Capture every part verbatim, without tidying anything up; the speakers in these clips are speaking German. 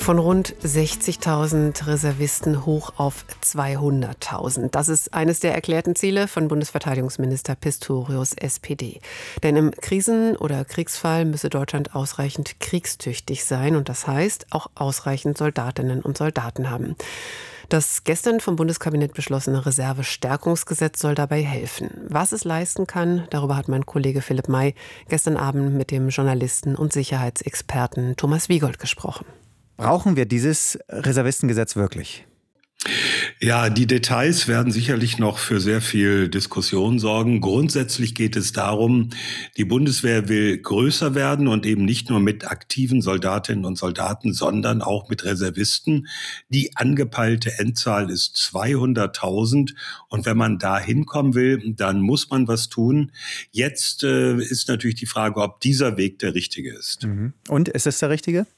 Von rund sechzigtausend Reservisten hoch auf zweihunderttausend. Das ist eines der erklärten Ziele von Bundesverteidigungsminister Pistorius, S P D. Denn im Krisen- oder Kriegsfall müsse Deutschland ausreichend kriegstüchtig sein. Und das heißt, auch ausreichend Soldatinnen und Soldaten haben. Das gestern vom Bundeskabinett beschlossene Reservestärkungsgesetz soll dabei helfen. Was es leisten kann, darüber hat mein Kollege Philipp May gestern Abend mit dem Journalisten und Sicherheitsexperten Thomas Wiegold gesprochen. Brauchen wir dieses Reservistengesetz wirklich? Ja, die Details werden sicherlich noch für sehr viel Diskussion sorgen. Grundsätzlich geht es darum, die Bundeswehr will größer werden und eben nicht nur mit aktiven Soldatinnen und Soldaten, sondern auch mit Reservisten. Die angepeilte Endzahl ist zweihunderttausend und wenn man da hinkommen will, dann muss man was tun. Jetzt äh, ist natürlich die Frage, ob dieser Weg der richtige ist. Mhm. Und ist es der richtige?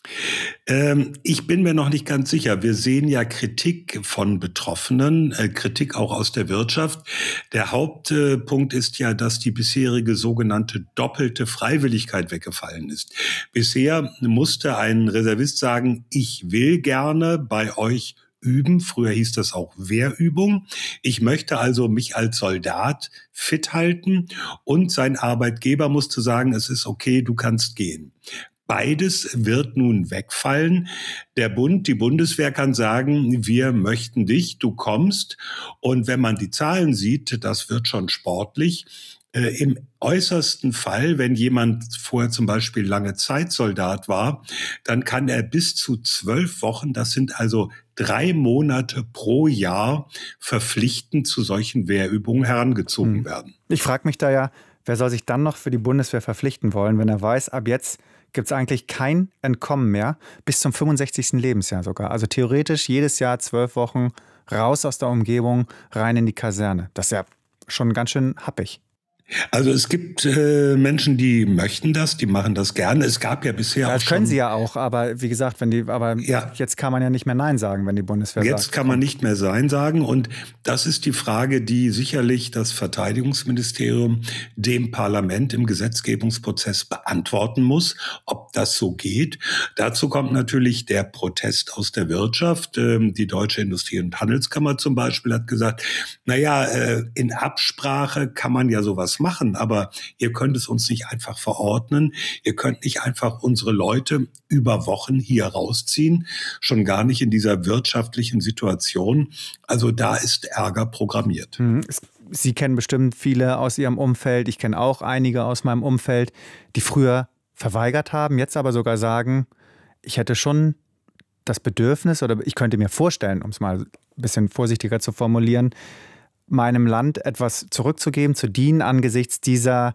Ähm, ich bin mir noch nicht ganz sicher. Wir sehen ja Kritik von Betroffenen, äh, Kritik auch aus der Wirtschaft. Der Hauptpunkt äh, ist ja, dass die bisherige sogenannte doppelte Freiwilligkeit weggefallen ist. Bisher musste ein Reservist sagen, ich will gerne bei euch üben. Früher hieß das auch Wehrübung. Ich möchte also mich als Soldat fit halten und sein Arbeitgeber musste sagen, es ist okay, du kannst gehen. Beides wird nun wegfallen. Der Bund, die Bundeswehr kann sagen, wir möchten dich, du kommst. Und wenn man die Zahlen sieht, das wird schon sportlich. Äh, im äußersten Fall, wenn jemand vorher zum Beispiel lange Zeit Soldat war, dann kann er bis zu zwölf Wochen, das sind also drei Monate pro Jahr, verpflichtend zu solchen Wehrübungen herangezogen hm. werden. Ich frage mich da ja, wer soll sich dann noch für die Bundeswehr verpflichten wollen, wenn er weiß, ab jetzt gibt es eigentlich kein Entkommen mehr, bis zum fünfundsechzigsten Lebensjahr sogar. Also theoretisch jedes Jahr zwölf Wochen raus aus der Umgebung, rein in die Kaserne. Das ist ja schon ganz schön happig. Also es gibt äh, Menschen, die möchten das, die machen das gerne. Es gab ja bisher ja, auch das können schon, sie ja auch, aber wie gesagt, wenn die, aber ja, jetzt kann man ja nicht mehr Nein sagen, wenn die Bundeswehr jetzt sagt. Jetzt kann man nicht mehr Nein sagen und das ist die Frage, die sicherlich das Verteidigungsministerium dem Parlament im Gesetzgebungsprozess beantworten muss, ob das so geht. Dazu kommt natürlich der Protest aus der Wirtschaft. Ähm, die Deutsche Industrie- und Handelskammer zum Beispiel hat gesagt, naja, äh, in Absprache kann man ja sowas machen, aber ihr könnt es uns nicht einfach verordnen. Ihr könnt nicht einfach unsere Leute über Wochen hier rausziehen, schon gar nicht in dieser wirtschaftlichen Situation. Also da ist Ärger programmiert. Sie kennen bestimmt viele aus Ihrem Umfeld. Ich kenne auch einige aus meinem Umfeld, die früher verweigert haben, jetzt aber sogar sagen, ich hätte schon das Bedürfnis oder ich könnte mir vorstellen, um es mal ein bisschen vorsichtiger zu formulieren, meinem Land etwas zurückzugeben, zu dienen angesichts dieser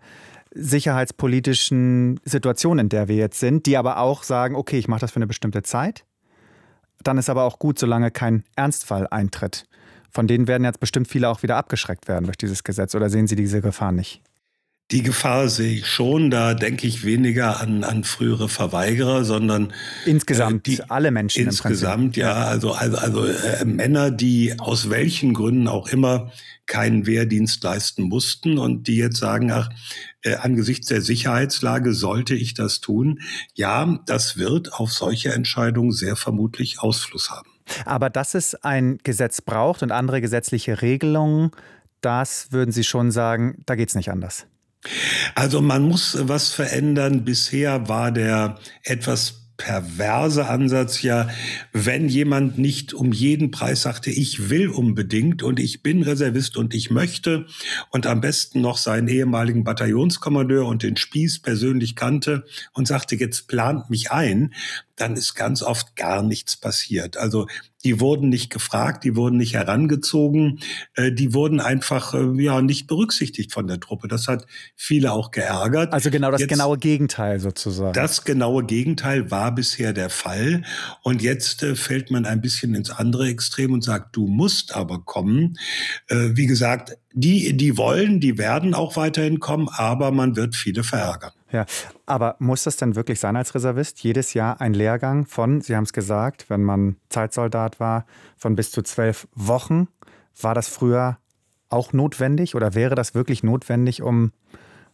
sicherheitspolitischen Situation, in der wir jetzt sind, die aber auch sagen, okay, ich mache das für eine bestimmte Zeit. Dann ist aber auch gut, solange kein Ernstfall eintritt. Von denen werden jetzt bestimmt viele auch wieder abgeschreckt werden durch dieses Gesetz. Oder sehen Sie diese Gefahr nicht? Die Gefahr sehe ich schon, da denke ich weniger an, an frühere Verweigerer, sondern insgesamt äh, die, alle Menschen insgesamt, ja, also also also äh, Männer, die aus welchen Gründen auch immer keinen Wehrdienst leisten mussten und die jetzt sagen, ach, äh, angesichts der Sicherheitslage sollte ich das tun. Ja, das wird auf solche Entscheidungen sehr vermutlich Ausfluss haben. Aber dass es ein Gesetz braucht und andere gesetzliche Regelungen, das würden Sie schon sagen, da geht's nicht anders. Also man muss was verändern. Bisher war der etwas perverse Ansatz ja, wenn jemand nicht um jeden Preis sagte, ich will unbedingt und ich bin Reservist und ich möchte und am besten noch seinen ehemaligen Bataillonskommandeur und den Spieß persönlich kannte und sagte, jetzt plant mich ein, dann ist ganz oft gar nichts passiert. Also die wurden nicht gefragt, die wurden nicht herangezogen, äh, die wurden einfach äh, ja nicht berücksichtigt von der Truppe. Das hat viele auch geärgert. Also genau das jetzt, genaue Gegenteil sozusagen. Das genaue Gegenteil war bisher der Fall. Und jetzt äh, fällt man ein bisschen ins andere Extrem und sagt, du musst aber kommen. Äh, wie gesagt, die, die wollen, die werden auch weiterhin kommen, aber man wird viele verärgern. Ja, aber muss das denn wirklich sein als Reservist? Jedes Jahr ein Lehrgang von, Sie haben es gesagt, wenn man Zeitsoldat war, von bis zu zwölf Wochen. War das früher auch notwendig oder wäre das wirklich notwendig, um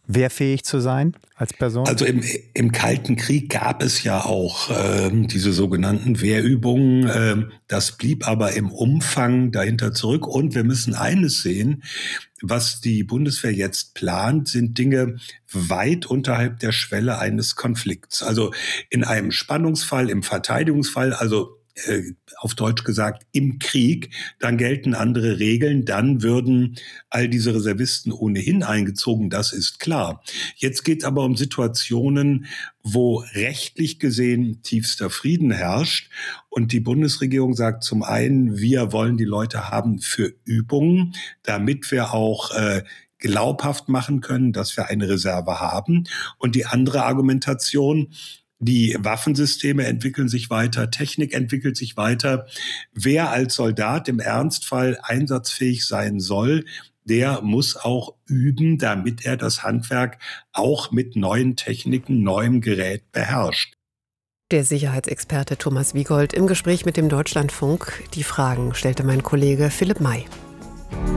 wehrfähig zu sein als Person? Also im, im Kalten Krieg gab es ja auch ähm, diese sogenannten Wehrübungen. Ähm, das blieb aber im Umfang dahinter zurück. Und wir müssen eines sehen, was die Bundeswehr jetzt plant, sind Dinge weit unterhalb der Schwelle eines Konflikts. Also in einem Spannungsfall, im Verteidigungsfall, also äh, auf Deutsch gesagt, im Krieg, dann gelten andere Regeln, dann würden all diese Reservisten ohnehin eingezogen, das ist klar. Jetzt geht es aber um Situationen, wo rechtlich gesehen tiefster Frieden herrscht und die Bundesregierung sagt zum einen, wir wollen die Leute haben für Übungen, damit wir auch äh, glaubhaft machen können, dass wir eine Reserve haben. Und die andere Argumentation, die Waffensysteme entwickeln sich weiter, Technik entwickelt sich weiter. Wer als Soldat im Ernstfall einsatzfähig sein soll, der muss auch üben, damit er das Handwerk auch mit neuen Techniken, neuem Gerät beherrscht. Der Sicherheitsexperte Thomas Wiegold im Gespräch mit dem Deutschlandfunk. Die Fragen stellte mein Kollege Philipp May.